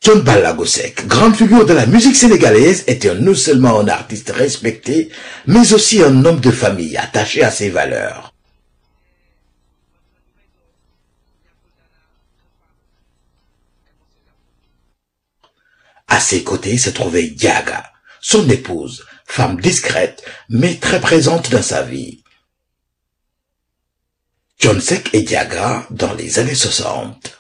Thione Ballago Seck, grande figure de la musique sénégalaise, était non seulement un artiste respecté, mais aussi un homme de famille attaché à ses valeurs. À ses côtés se trouvait Diaga, son épouse, femme discrète, mais très présente dans sa vie. Thione Seck et Diaga dans les années 60.